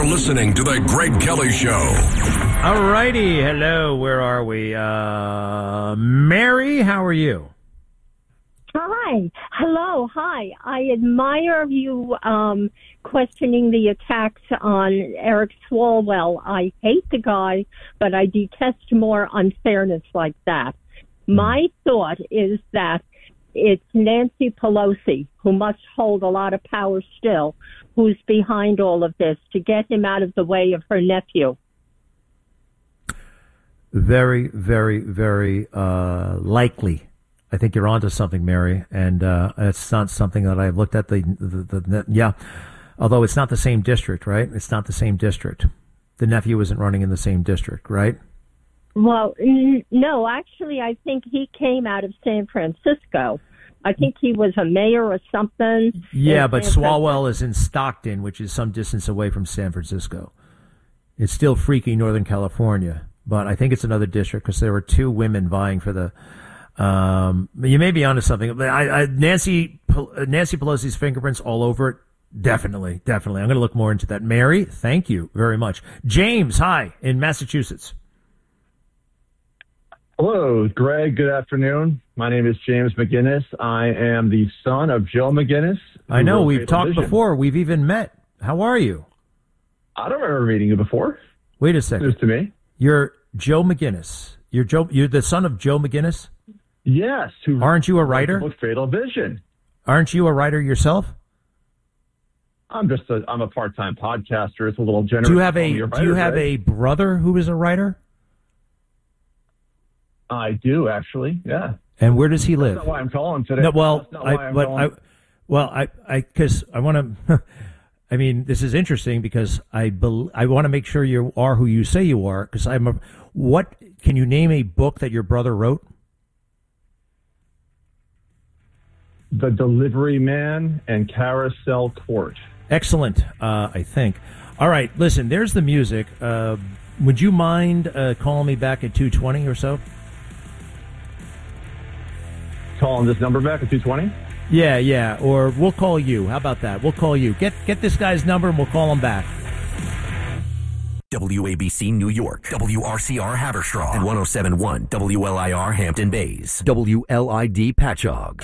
You're listening to The Greg Kelly Show. All righty. Hello. Where are we? Mary, how are you? Hi. Hello. Hi. I admire you questioning the attacks on Eric Swalwell. I hate the guy, but I detest more unfairness like that. My thought is that it's Nancy Pelosi, who must hold a lot of power still, who's behind all of this to get him out of the way of her nephew. Very, very, very likely. I think you're onto something, Mary, and it's not something that I've looked at. Yeah, although it's not the same district, right? It's not the same district. The nephew isn't running in the same district, right? Well, no, actually, I think he came out of San Francisco. I think he was a mayor or something. Yeah, but Swalwell is in Stockton, which is some distance away from San Francisco. It's still freaky Northern California, but I think it's another district because there were two women vying for the. You may be onto something. Nancy Pelosi's fingerprints all over it. Definitely. I'm going to look more into that. Mary, thank you very much. James, hi, in Massachusetts. Hello, Greg. Good afternoon. My name is James McGinnis. I am the son of Joe McGinnis. I know. We've talked before. We've even met. How are you? I don't remember meeting you before. Wait a second. News to me. You're Joe McGinnis. You're the son of Joe McGinnis? Yes. Aren't you a writer? Book Fatal Vision. Aren't you a writer yourself? I'm a part-time podcaster. It's a little generous. Do you have a brother who is a writer? I do, actually. Yeah. And where does he live? That's not why I'm calling today. No, because I want to. I mean, this is interesting because I want to make sure you are who you say you are. Because what can you name a book that your brother wrote? The Delivery Man and Carousel Court. Excellent, I think. All right, listen, there's the music. Would you mind calling me back at 2:20 or so? Calling this number back at 2:20? Yeah, or we'll call you. How about that? We'll call you. Get this guy's number and we'll call him back. WABC New York, WRCR Haverstraw, and 107.1 WLIR Hampton Bays, WLID Patchogue.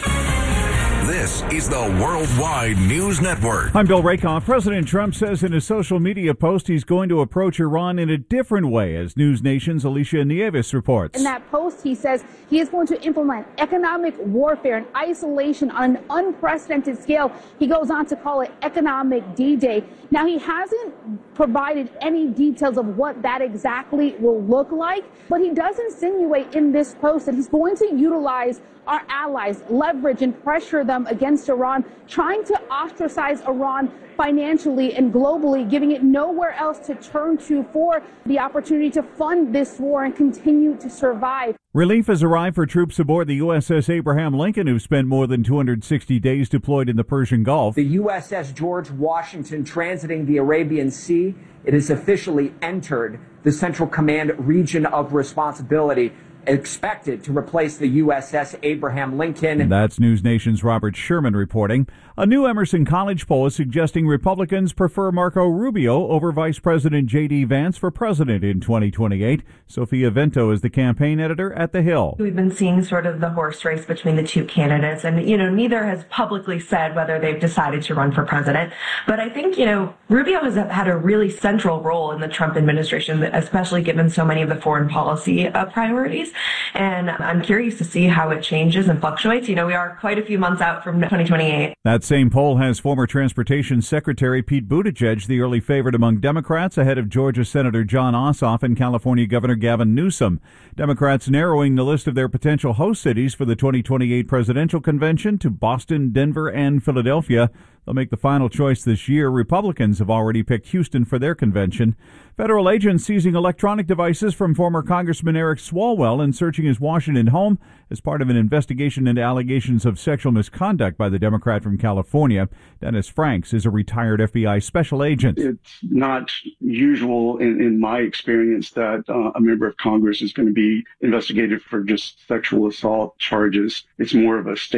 This is the Worldwide News Network. I'm Bill Rakoff. President Trump says in a social media post he's going to approach Iran in a different way, as News Nation's Alicia Nieves reports. In that post, he says he is going to implement economic warfare and isolation on an unprecedented scale. He goes on to call it economic D-Day. Now, he hasn't provided any details of what that exactly will look like, but he does insinuate in this post that he's going to utilize our allies, leverage and pressure them against Iran, trying to ostracize Iran financially and globally, giving it nowhere else to turn to for the opportunity to fund this war and continue to survive. Relief has arrived for troops aboard the USS Abraham Lincoln, who've spent more than 260 days deployed in the Persian Gulf. The USS George Washington transiting the Arabian Sea. It has officially entered the Central Command region of responsibility, expected to replace the USS Abraham Lincoln. That's News Nation's Robert Sherman reporting. A new Emerson College poll is suggesting Republicans prefer Marco Rubio over Vice President J.D. Vance for president in 2028. Sophia Vento is the campaign editor at The Hill. We've been seeing sort of the horse race between the two candidates, and, neither has publicly said whether they've decided to run for president. But I think, Rubio has had a really central role in the Trump administration, especially given so many of the foreign policy priorities. And I'm curious to see how it changes and fluctuates. We are quite a few months out from 2028. That same poll has former Transportation Secretary Pete Buttigieg the early favorite among Democrats, ahead of Georgia Senator John Ossoff and California Governor Gavin Newsom. Democrats narrowing the list of their potential host cities for the 2028 presidential convention to Boston, Denver, and Philadelphia. They'll make the final choice this year. Republicans have already picked Houston for their convention. Federal agents seizing electronic devices from former Congressman Eric Swalwell and searching his Washington home as part of an investigation into allegations of sexual misconduct by the Democrat from California. Dennis Franks is a retired FBI special agent. It's not usual in my experience that a member of Congress is going to be investigated for just sexual assault charges. It's more of a state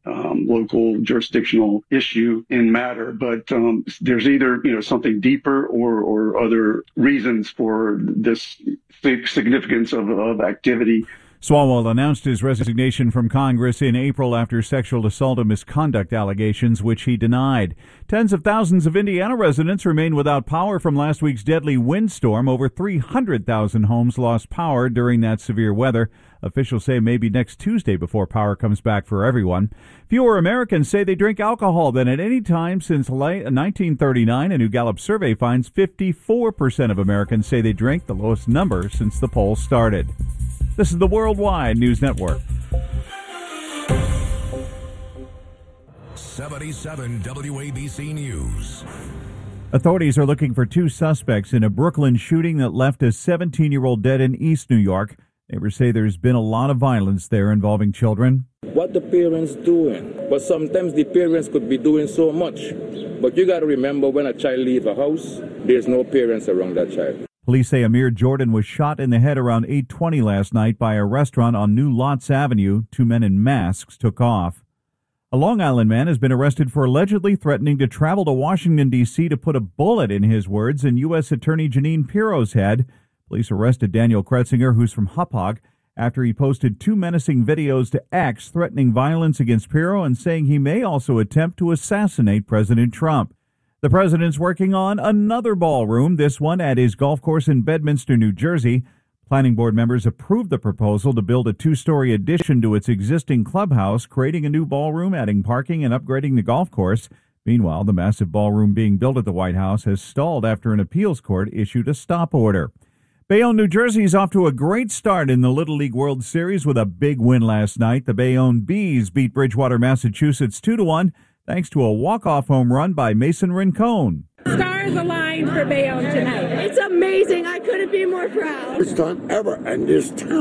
local jurisdictional issue and matter, but there's either something deeper or other reasons for this significance of activity. Swalwell announced his resignation from Congress in April after sexual assault and misconduct allegations, which he denied. Tens of thousands of Indiana residents remain without power from last week's deadly windstorm. Over 300,000 homes lost power during that severe weather. Officials say maybe next Tuesday before power comes back for everyone. Fewer Americans say they drink alcohol than at any time since 1939. A new Gallup survey finds 54% of Americans say they drink, the lowest number since the poll started. This is the Worldwide News Network. 77 WABC News. Authorities are looking for two suspects in a Brooklyn shooting that left a 17-year-old dead in East New York. Neighbors say there's been a lot of violence there involving children. What the parents doing? But sometimes the parents could be doing so much. But you got to remember, when a child leaves a house, there's no parents around that child. Police say Amir Jordan was shot in the head around 8:20 last night by a restaurant on New Lots Avenue. Two men in masks took off. A Long Island man has been arrested for allegedly threatening to travel to Washington, D.C. to put a bullet, in his words, in U.S. Attorney Jeanine Pirro's head. Police arrested Daniel Kretzinger, who's from Hauppauge, after he posted two menacing videos to X threatening violence against Pirro and saying he may also attempt to assassinate President Trump. The president's working on another ballroom, this one at his golf course in Bedminster, New Jersey. Planning board members approved the proposal to build a two-story addition to its existing clubhouse, creating a new ballroom, adding parking, and upgrading the golf course. Meanwhile, the massive ballroom being built at the White House has stalled after an appeals court issued a stop order. Bayonne, New Jersey is off to a great start in the Little League World Series with a big win last night. The Bayonne Bees beat Bridgewater, Massachusetts 2-1. Thanks to a walk-off home run by Mason Rincon. Stars aligned for Bayonne tonight. It's amazing. I couldn't be more proud. First time ever in this town.